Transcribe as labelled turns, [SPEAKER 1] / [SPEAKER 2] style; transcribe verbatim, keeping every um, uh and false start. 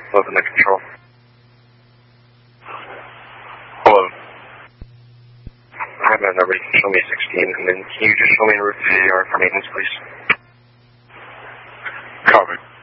[SPEAKER 1] Eleven to control.
[SPEAKER 2] Hello.
[SPEAKER 1] I have that number. You can show me sixteen, and then can you just show me a route to the yard for maintenance, please?
[SPEAKER 2] Copy.